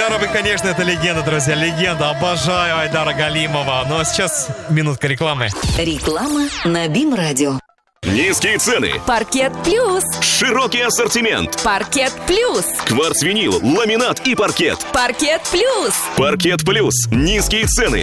Айдаровой, конечно, это легенда, друзья, легенда. Обожаю Айдара Галимова. Ну а сейчас минутка рекламы. Реклама на БИМ-радио. Низкие цены. Паркет Плюс. Широкий ассортимент. Паркет Плюс. Кварцвинил, ламинат и паркет. Паркет Плюс. Паркет Плюс. Низкие цены.